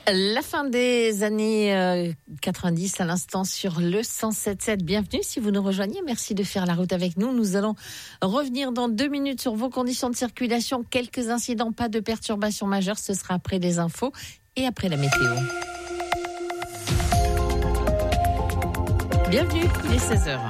La fin des années 90 à l'instant sur le 107.7. Bienvenue si vous nous rejoignez. Merci de faire la route avec nous. Nous allons revenir dans 2 minutes sur vos conditions de circulation. Quelques incidents, pas de perturbations majeures. Ce sera après les infos et après la météo. Bienvenue, il est 16h.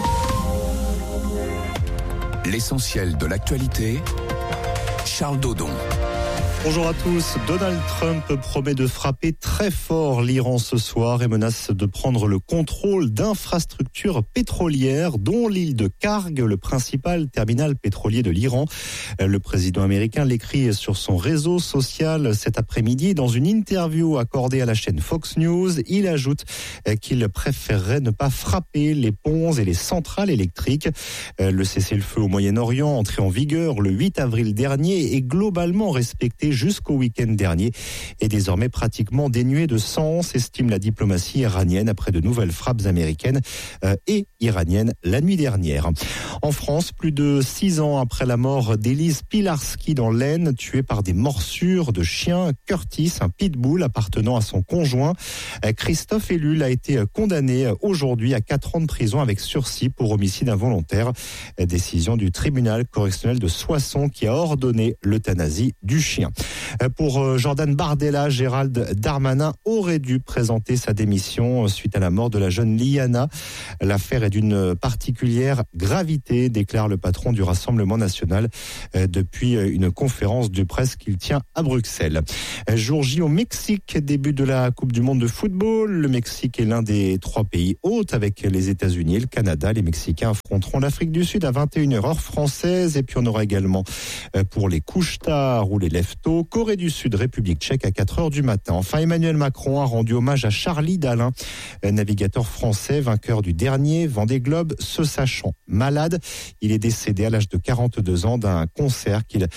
L'essentiel de l'actualité, Charles Dodon. Bonjour à tous. Donald Trump promet de frapper très fort l'Iran ce soir et menace de prendre le contrôle d'infrastructures pétrolières, dont l'île de Karg, le principal terminal pétrolier de l'Iran. Le président américain l'écrit sur son réseau social cet après-midi. Dans une interview accordée à la chaîne Fox News, il ajoute qu'il préférerait ne pas frapper les ponts et les centrales électriques. Le cessez-le-feu au Moyen-Orient, entré en vigueur le 8 avril dernier, est globalement respecté jusqu'au week-end dernier, est désormais pratiquement dénué de sens, estime la diplomatie iranienne après de nouvelles frappes américaines et iraniennes la nuit dernière. En France, plus de 6 ans après la mort d'Élise Pilarski dans l'Aisne, tuée par des morsures de chien, Curtis, un pitbull appartenant à son conjoint, Christophe Ellul a été condamné aujourd'hui à 4 ans de prison avec sursis pour homicide involontaire. Décision du tribunal correctionnel de Soissons qui a ordonné l'euthanasie du chien. Pour Jordan Bardella, Gérald Darmanin aurait dû présenter sa démission suite à la mort de la jeune Liana. L'affaire est d'une particulière gravité, déclare le patron du Rassemblement national depuis une conférence de presse qu'il tient à Bruxelles. Jour J au Mexique, début de la Coupe du Monde de football. Le Mexique est l'un des 3 pays hôtes avec les États-Unis et le Canada. Les Mexicains affronteront l'Afrique du Sud à 21h heure française. Et puis on aura également pour les couches-tard ou les lève-tôt, Corée du Sud, République tchèque à 4h du matin. Enfin, Emmanuel Macron a rendu hommage à Charlie Dalin, navigateur français, vainqueur du dernier Vendée Globe, se sachant malade. Il est décédé à l'âge de 42 ans d'un cancer qu'il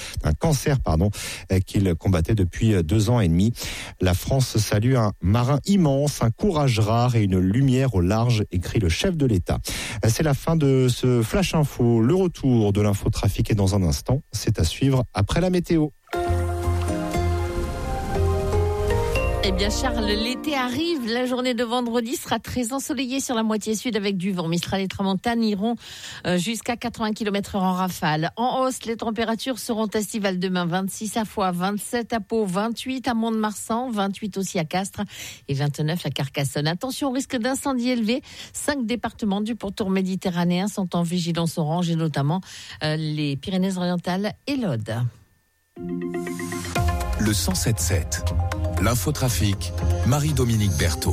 combattait depuis 2 ans et demi. La France salue un marin immense, un courage rare et une lumière au large, écrit le chef de l'État. C'est la fin de ce Flash Info. Le retour de l'infotrafic est dans un instant. C'est à suivre après la météo. Eh bien Charles, l'été arrive. La journée de vendredi sera très ensoleillée sur la moitié sud avec du vent. Mistral et tramontane iront jusqu'à 80 km/h en rafale. En hausse, les températures seront estivales demain. 26 à Foix, 27 à Pau, 28 à Mont-de-Marsan, 28 aussi à Castres et 29 à Carcassonne. Attention au risque d'incendie élevé. 5 départements du pourtour méditerranéen sont en vigilance orange et notamment les Pyrénées-Orientales et l'Aude. Le 107.7. L'infotrafic, Marie-Dominique Berthaud.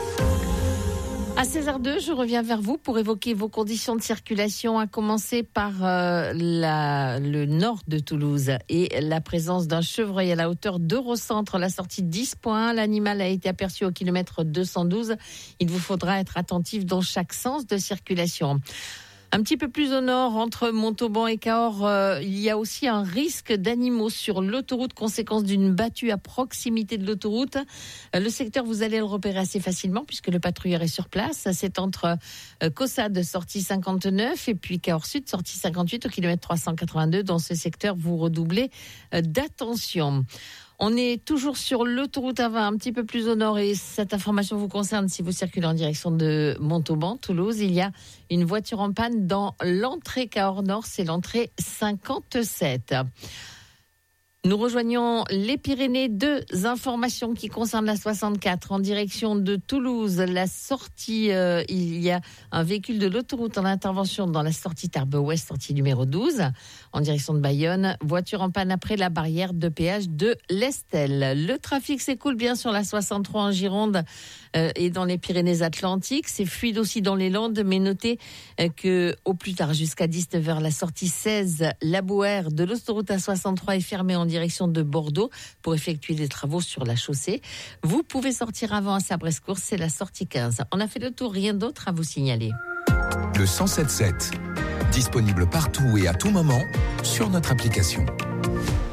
À 16h02, je reviens vers vous pour évoquer vos conditions de circulation, à commencer par le nord de Toulouse et la présence d'un chevreuil à la hauteur d'Eurocentre, la sortie 10.1. L'animal a été aperçu au kilomètre 212. Il vous faudra être attentif dans chaque sens de circulation. Un petit peu plus au nord, entre Montauban et Cahors, il y a aussi un risque d'animaux sur l'autoroute, conséquence d'une battue à proximité de l'autoroute. Le secteur, vous allez le repérer assez facilement puisque le patrouilleur est sur place. C'est entre Caussade, sortie 59, et puis Cahors Sud, sortie 58 au kilomètre 382. Dans ce secteur, vous redoublez d'attention. On est toujours sur l'autoroute A20, un petit peu plus au nord, et cette information vous concerne si vous circulez en direction de Montauban, Toulouse. Il y a une voiture en panne dans l'entrée Cahors Nord, c'est l'entrée 57. Nous rejoignons les Pyrénées. 2 informations qui concernent la 64 en direction de Toulouse. La sortie, il y a un véhicule de l'autoroute en intervention dans la sortie Tarbes-Ouest, sortie numéro 12, en direction de Bayonne. Voiture en panne après la barrière de péage de l'Estelle. Le trafic s'écoule bien sur la 63 en Gironde et dans les Pyrénées-Atlantiques. C'est fluide aussi dans les Landes, mais notez que au plus tard, jusqu'à 19h, la sortie 16, la Bouère de l'autoroute A63 est fermée en direction de Bordeaux pour effectuer des travaux sur la chaussée. Vous pouvez sortir avant à Sabrescourt, c'est la sortie 15. On a fait le tour, rien d'autre à vous signaler. Le 107.7, disponible partout et à tout moment sur notre application.